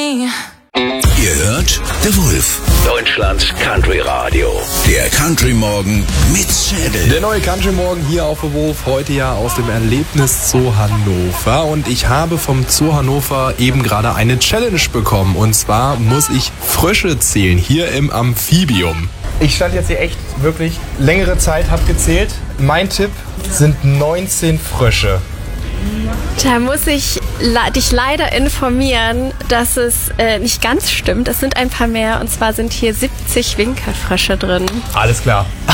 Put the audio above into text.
Ihr hört The Wolf, Deutschlands Country Radio. Der Country Morgen mit Schädel. Der neue Country Morgen hier auf The Wolf, heute ja aus dem Erlebnis Zoo Hannover. Und ich habe vom Zoo Hannover eben gerade eine Challenge bekommen. Und zwar muss ich Frösche zählen hier im Amphibium. Ich stand jetzt hier echt wirklich längere Zeit, habe gezählt. Mein Tipp sind 19 Frösche. Da muss ich dich leider informieren, dass es nicht ganz stimmt. Es sind ein paar mehr, und zwar sind hier 70 Winkelfrösche drin. Alles klar.